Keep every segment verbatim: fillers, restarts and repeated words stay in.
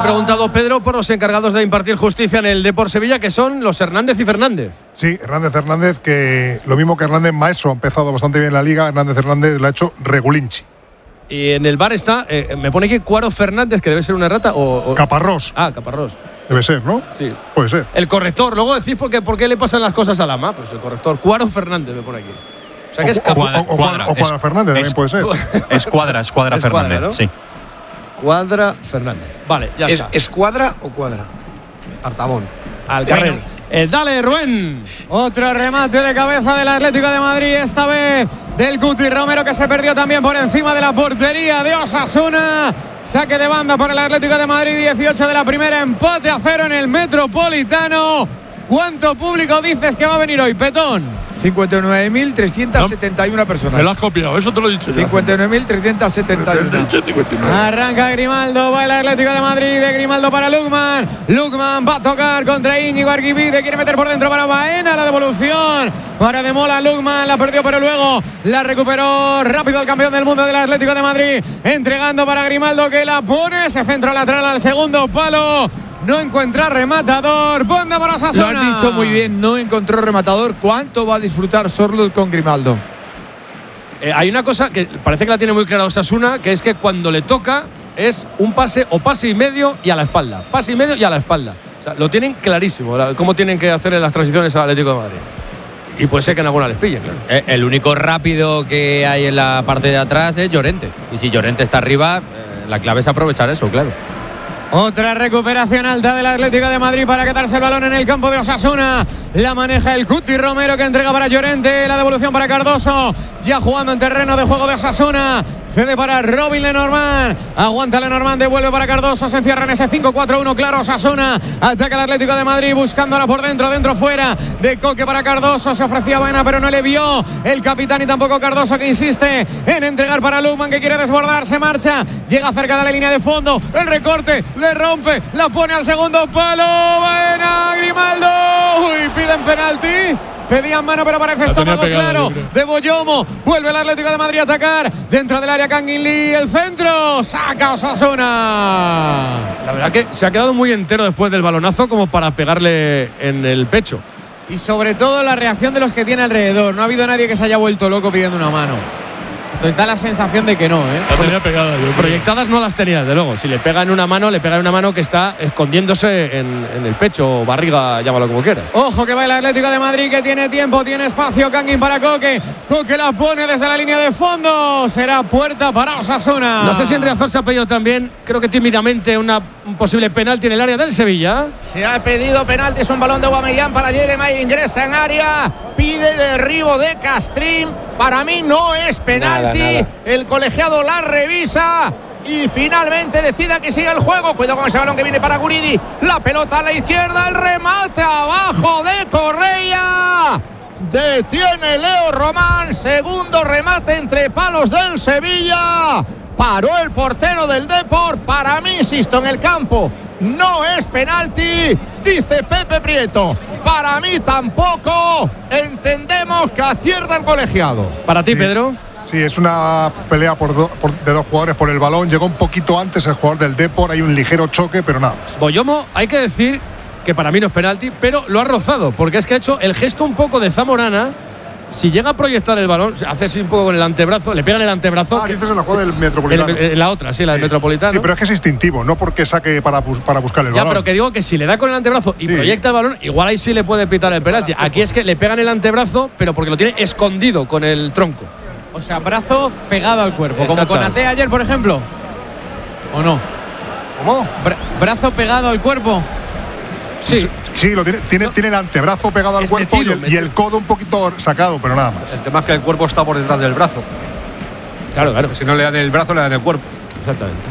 preguntado Pedro por los encargados de impartir justicia en el Depor Sevilla, que son los Hernández y Fernández. Sí, Hernández Hernández, que lo mismo que Hernández Maeso ha empezado bastante bien la liga, Hernández Hernández lo ha hecho regulinchi. Y en el bar está, eh, me pone aquí Cuaro Fernández, que debe ser una errata, o, o… Caparrós. Ah, Caparrós. Debe ser, ¿no? Sí. Puede ser. El corrector, luego decís por qué, por qué le pasan las cosas a Lama. Pues el corrector, Cuaro Fernández me pone aquí. O sea que o, es Cuadra, o, o, Cuadra, o Cuadra es, Fernández también es, puede ser. Es Cuadra, es Cuadra es Fernández, Cuadra, ¿no? sí. Cuadra Fernández. Vale, ya ¿Es, está. ¿Es Cuadra o Cuadra? Tartabón. Al carrero. Bueno. Eh, dale, Rubén. Otro remate de cabeza del Atlético de Madrid, esta vez del Cuti Romero, que se perdió también por encima de la portería de Osasuna. Saque de banda por el Atlético de Madrid, dieciocho de la primera, empate a cero en el Metropolitano. ¿Cuánto público dices que va a venir hoy, Petón? cincuenta y nueve mil trescientas setenta y una personas. Me lo has copiado, eso te lo he dicho. cincuenta y nueve mil trescientas setenta y una. Arranca Grimaldo, va el Atlético de Madrid, de Grimaldo para Lukman. Lukman va a tocar contra Íñigo Arguibide, quiere meter por dentro para Baena, la devolución para De Mola. Lukman la perdió, pero luego la recuperó rápido el campeón del mundo del Atlético de Madrid, entregando para Grimaldo, que la pone, ese centro lateral al segundo palo. No encuentra rematador. Banda para Osasuna. Lo has dicho muy bien, no encontró rematador. ¿Cuánto va a disfrutar Sorloth con Grimaldo? Eh, hay una cosa que parece que la tiene muy clara Osasuna, que es que cuando le toca es un pase o pase y medio y a la espalda. Pase y medio y a la espalda. O sea, lo tienen clarísimo, la, cómo tienen que hacer en las transiciones al Atlético de Madrid. Y puede ser que en alguna les pillen, claro. Eh, el único rápido que hay en la parte de atrás es Llorente. Y si Llorente está arriba, eh, la clave es aprovechar eso, claro. Otra recuperación alta del Atlético de Madrid para quedarse el balón en el campo de Osasuna. La maneja el Cuti Romero, que entrega para Llorente. La devolución para Cardoso. Ya jugando en terreno de juego de Osasuna. Cede para Robin Lenormand. Aguanta Lenormand, devuelve para Cardoso. Se encierra en ese cinco cuatro uno. Claro, Osasuna. Ataca el Atlético de Madrid buscando ahora por dentro, dentro, fuera. De Coque para Cardoso. Se ofrecía Baena, pero no le vio el capitán y tampoco Cardoso, que insiste en entregar para Lukman, que quiere desbordar. Se marcha. Llega cerca de la línea de fondo. El recorte. Le rompe. La pone al segundo palo. Baena, Grimaldo. Uy, piden penalti. Pedían mano, pero parece estómago claro de Boyomo. Vuelve el Atlético de Madrid a atacar. Dentro del área, Kangin Lee. El centro. Saca Osasuna. La verdad que se ha quedado muy entero después del balonazo como para pegarle en el pecho. Y sobre todo la reacción de los que tiene alrededor. No ha habido nadie que se haya vuelto loco pidiendo una mano. Entonces da la sensación de que no, ¿eh? La tenía pegada, yo creo. Proyectadas no las tenía, desde luego. Si le pega en una mano, le pega en una mano que está escondiéndose en, en el pecho o barriga, llámalo como quieras. Ojo que va el Atlético de Madrid, que tiene tiempo, tiene espacio. Kangin para Coque. Coque la pone desde la línea de fondo. Será puerta para Osasuna. No sé si en Riazor se ha pedido también, creo que tímidamente, una, un posible penalti en el área del Sevilla. Se ha pedido penalti, es un balón de Aubameyang para Jeremai, ingresa en área, pide derribo de Castrín. Para mí no es penalti. Nada, nada. El colegiado la revisa y finalmente decida que siga el juego. Cuidado con ese balón que viene para Guridi. La pelota a la izquierda, el remate abajo de Correa. Detiene Leo Román. Segundo remate entre palos del Sevilla. Paró el portero del Depor. Para mí, insisto, en el campo no es penalti, dice Pepe Prieto. Para mí tampoco. Entendemos que acierta el colegiado. Para ti, sí, Pedro. Sí, es una pelea por do, por, de dos jugadores por el balón. Llegó un poquito antes el jugador del Depor. Hay un ligero choque, pero nada más. Boyomo, hay que decir que para mí no es penalti, pero lo ha rozado, porque es que ha hecho el gesto un poco de Zamorana. Si llega a proyectar el balón, hace así un poco con el antebrazo, le pega en el antebrazo. Ah, dices en la jugada del Metropolitano. El, el, la otra, sí, la del sí. Metropolitano. Sí, pero es que es instintivo, no porque saque para, para buscar el ya, balón. Ya, pero que digo que si le da con el antebrazo y sí. proyecta el balón, igual ahí sí le puede pitar el penalti. Aquí es que le pegan el antebrazo, pero porque lo tiene escondido con el tronco. O sea, brazo pegado al cuerpo, como con Ate ayer, por ejemplo. ¿O no? ¿Cómo? Bra brazo pegado al cuerpo. Sí. Sí, lo tiene, tiene, no. tiene el antebrazo pegado al es cuerpo metido, y, el, y el codo un poquito sacado, pero nada más. El tema es que el cuerpo está por detrás del brazo. Claro, claro. Si no le dan el brazo, le dan el cuerpo. Exactamente.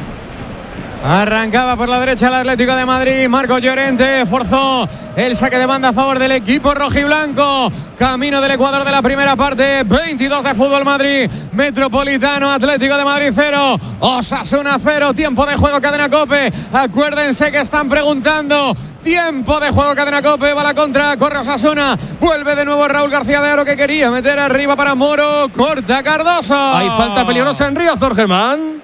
Arrancaba por la derecha el Atlético de Madrid. Marcos Llorente forzó el saque de banda a favor del equipo rojiblanco. Camino del Ecuador de la primera parte. veintidós de fútbol Madrid. Metropolitano, Atlético de Madrid cero. Osasuna cero. Tiempo de juego, Cadena COPE. Acuérdense que están preguntando. Tiempo de juego, Cadena COPE. Va la contra. Corre Osasuna. Vuelve de nuevo Raúl García de Aro, que quería meter arriba para Moro. Corta Cardoso. Hay falta peligrosa en Riazor, Germán.